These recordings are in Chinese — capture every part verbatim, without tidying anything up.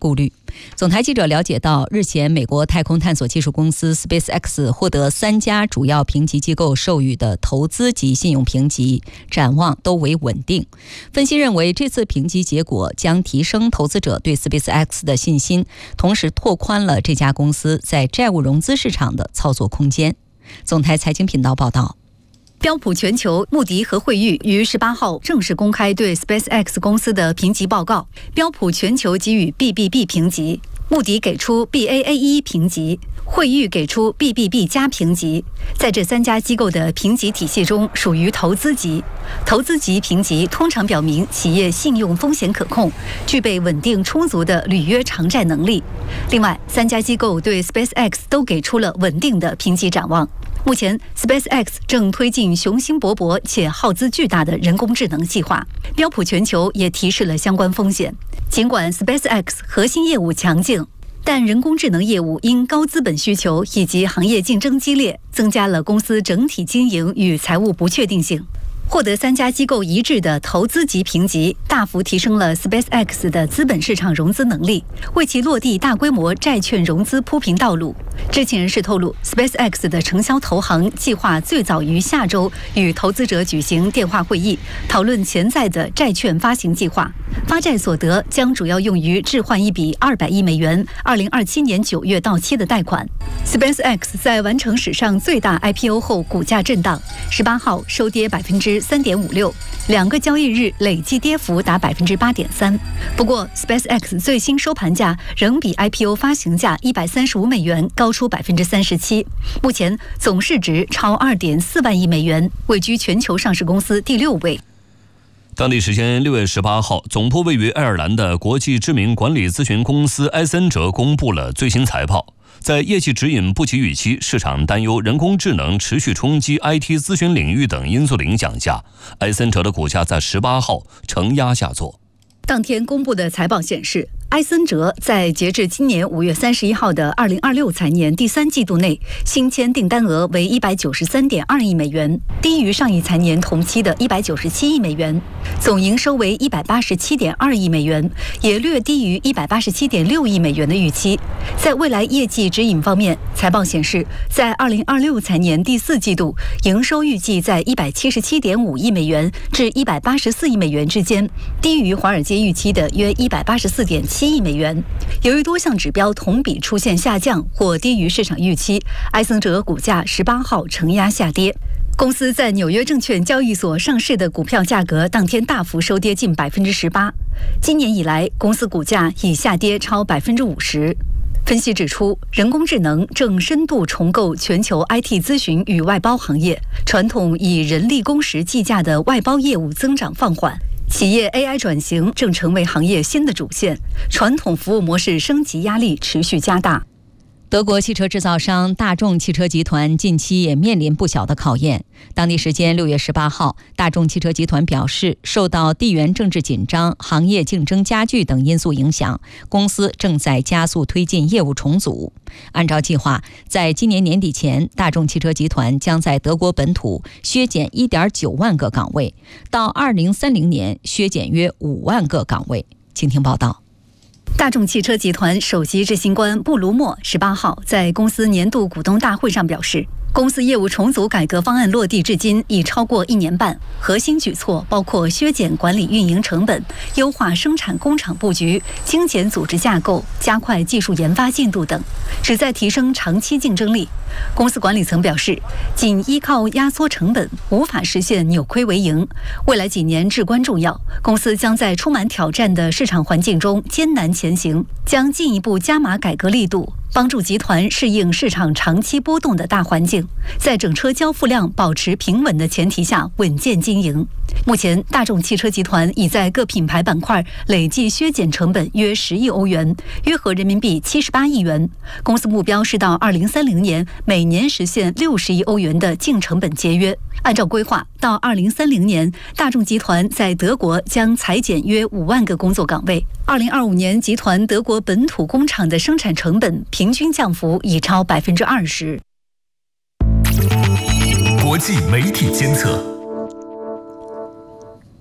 顾虑。总台记者了解到，日前美国太空探索技术公司 SpaceX 获得三家主要评级机构授予的投资级信用评级，展望都为稳定。分析认为，这次评级结果将提升投资者对 SpaceX 的信心，同时拓宽了这家公司在债务融资市场的操作空间。总台财经频道报道。 标普全球、穆迪和惠誉于十八号正式公开对 SpaceX 公司的评级报告。标普全球给予 B B B 评级，穆迪给出 B A A E 评级，惠誉给出 B B B 加评级。在这三家机构的评级体系中，属于投资级。投资级评级通常表明企业信用风险可控，具备稳定充足的履约偿债能力。另外，三家机构对 SpaceX 都给出了稳定的评级展望。目前 ，SpaceX 正推进雄心勃勃且耗资巨大的人工智能计划。标普全球也提示了相关风险。尽管 SpaceX 核心业务强劲，但人工智能业务因高资本需求以及行业竞争激烈，增加了公司整体经营与财务不确定性。获得三家机构一致的投资级评级，大幅提升了 SpaceX 的资本市场融资能力，为其落地大规模债券融资铺平道路。知情人士透露 ，SpaceX 的承销投行计划最早于下周与投资者举行电话会议，讨论潜在的债券发行计划。发债所得将主要用于置换一笔二百亿美元，二零二七年九月到期的贷款。SpaceX 在完成史上最大 I P O 后，股价震荡，十八号收跌百分之三点五六，两个交易日累计跌幅达百分之八点三。不过 ，SpaceX 最新收盘价仍比 I P O 发行价一百三十五美元高出百分之三十七。目前总市值超二点四万亿美元，位居全球上市公司第六位。 当地时间六月十八号，总部位于爱尔兰的国际知名管理咨询公司埃森哲公布了最新财报。在业绩指引不及预期、市场担忧人工智能持续冲击 I T 咨询领域等因素的影响下，埃森哲的股价在十八号承压下挫。 当天公布的财报显示，埃森哲在截至今年五月三十一号的二零二六财年第三季度内，新签订单额为一百九十三点二亿美元，低于上一财年同期的一百九十七亿美元。总营收为一百八十七点二亿美元，也略低于一百八十七点六亿美元的预期。在未来业绩指引方面，财报显示，在二零二六财年第四季度，营收预计在一百七十七点五亿美元至一百八十四亿美元之间，低于华尔街预期的约一百八十四点七亿美元。由于多项指标同比出现下降或低于市场预期，埃森哲股价十八号承压下跌。公司在纽约证券交易所上市的股票价格当天大幅收跌近百分之十八。今年以来，公司股价已下跌超百分之五十。分析指出，人工智能正深度重构全球 I T 咨询与外包行业，传统以人力工时计价的外包业务增长放缓。企业 A I 转型正成为行业新的主线，传统服务模式升级压力持续加大。 德国汽车制造商大众汽车集团近期也面临不小的考验。当地时间六月十八号，大众汽车集团表示，受到地缘政治紧张、行业竞争加剧等因素影响，公司正在加速推进业务重组。按照计划，在今年年底前，大众汽车集团将在德国本土削减 一点九万个岗位，到二零三零年削减约五万个岗位。请听报道。 大众汽车集团首席执行官布卢默十八号在公司年度股东大会上表示，公司业务重组改革方案落地至今已超过一年半，核心举措包括削减管理运营成本、优化生产工厂布局、精简组织架构、加快技术研发进度等，旨在提升长期竞争力。公司管理层表示，仅依靠压缩成本无法实现扭亏为盈，未来几年至关重要。公司将在充满挑战的市场环境中艰难前行，将进一步加码改革力度，帮助集团适应市场长期波动的大环境，在整车交付量保持平稳的前提下稳健经营。目前，大众汽车集团已在各品牌板块累计削减成本约十亿欧元，约合人民币七十八亿元。公司目标是到二零三零年每年实现六十亿欧元的净成本节约。按照规划，到二零三零年，大众集团在德国将裁减约五万个工作岗位。二零二五年，集团德国本土工厂的生产成本平均降幅已超百分之二十。 国际媒体监测。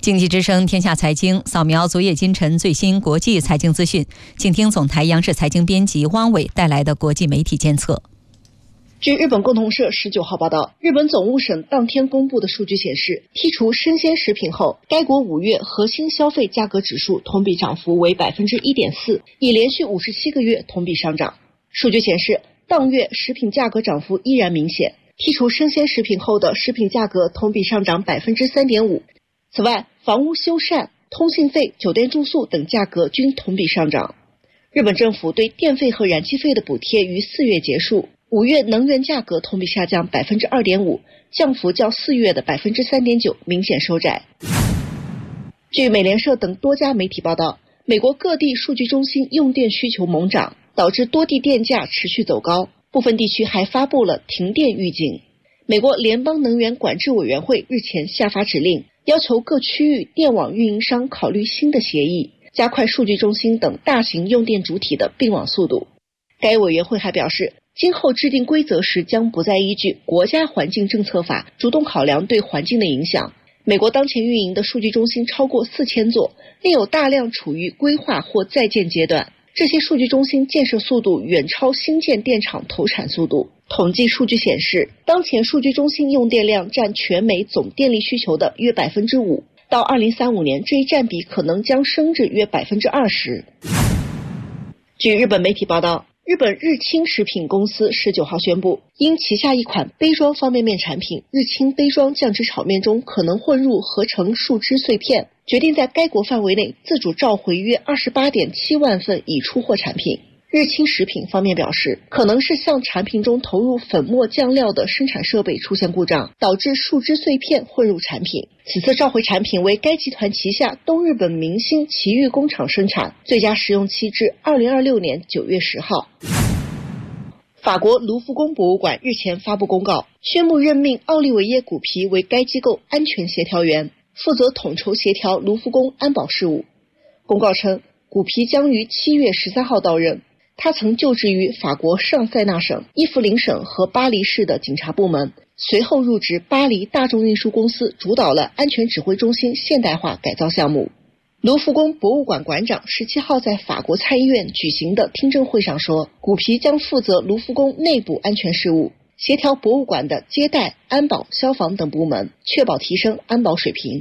经济之声天下财经扫描昨夜今晨最新国际财经资讯，请听总台央视财经编辑汪伟带来的国际媒体监测。 据日本共同社十九号报道，日本总务省当天公布的数据显示，剔除生鲜食品后，该国五月核心消费价格指数同比涨幅为 百分之一点四， 已连续五十七个月同比上涨。数据显示，当月食品价格涨幅依然明显，剔除生鲜食品后的食品价格同比上涨 百分之三点五。 此外，房屋修缮、通信费、酒店住宿等价格均同比上涨。日本政府对电费和燃气费的补贴于四月结束，五月能源价格同比下降 百分之二点五， 降幅较四月的 百分之三点九 明显收窄。据美联社等多家媒体报道，美国各地数据中心用电需求猛涨，导致多地电价持续走高，部分地区还发布了停电预警。美国联邦能源管制委员会日前下发指令，要求各区域电网运营商考虑新的协议，加快数据中心等大型用电主体的并网速度。该委员会还表示，今后制定规则时将不再依据国家环境政策法主动考量对环境的影响。美国当前运营的数据中心超过四千座，另有大量处于规划或在建阶段。这些数据中心建设速度远超新建电厂投产速度。统计数据显示，当前数据中心用电量占全美总电力需求的约 百分之五， 到二零三五年这一占比可能将升至约 百分之二十。 据日本媒体报道，日本日清食品公司十九号宣布，因旗下一款杯装方便面产品日清杯装酱汁炒面中可能混入合成树脂碎片，决定在该国范围内自主召回约 二十八点七万份已出货产品。日清食品方面表示，可能是向产品中投入粉末酱料的生产设备出现故障，导致树脂碎片混入产品。此次召回产品为该集团旗下东日本明星奇遇工厂生产，最佳食用期至二零二六年九月十号。法国卢浮宫博物馆日前发布公告，宣布任命奥利维耶·古皮为该机构安全协调员，负责统筹协调卢浮宫安保事务。公告称，古皮将于七月十三号到任。他曾就职于法国上塞纳省、伊弗林省和巴黎市的警察部门，随后入职巴黎大众运输公司，主导了安全指挥中心现代化改造项目。卢浮宫博物馆馆长十七号在法国参议院举行的听证会上说，古皮将负责卢浮宫内部安全事务，协调博物馆的接待、安保、消防等部门，确保提升安保水平。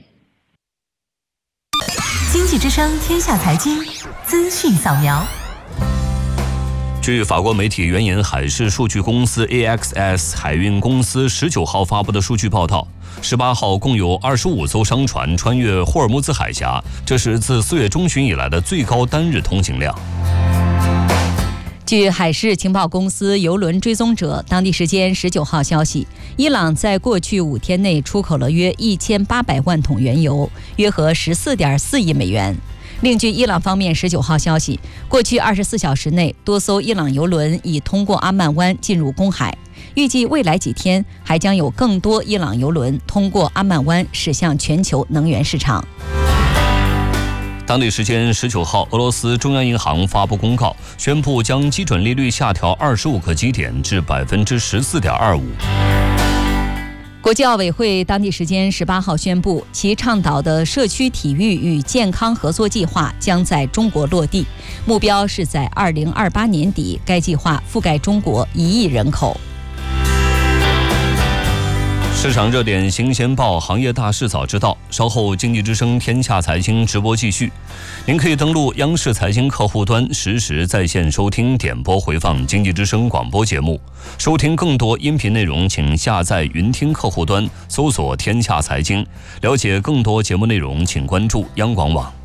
经济之声天下财经资讯扫描。 据法国媒体援引海事数据公司 A X S 海运公司十九号发布的数据报道，十八号共有二十五艘商船穿越霍尔木兹海峡，这是自四月中旬以来的最高单日通行量。 据海事情报公司邮轮追踪者当地时间十九号消息，伊朗在过去五天内出口了约一千八百万桶原油，约合十四点四亿美元。另据伊朗方面十九号消息，过去二十四小时内，多艘伊朗油轮已通过阿曼湾进入公海，预计未来几天还将有更多伊朗油轮通过阿曼湾驶向全球能源市场。 当地时间十九号，俄罗斯中央银行发布公告，宣布将基准利率下调二十五个基点至 百分之十四点二五。 国际奥委会当地时间十八号宣布，其倡导的社区体育与健康合作计划将在中国落地，目标是在二零二八年底，该计划覆盖中国一亿人口。 市场热点新鲜报行业大事早知道，稍后经济之声天下财经直播继续。您可以登录央视财经客户端，实时在线收听、点播回放经济之声广播节目。收听更多音频内容，请下载云听客户端，搜索天下财经。了解更多节目内容，请关注央广网。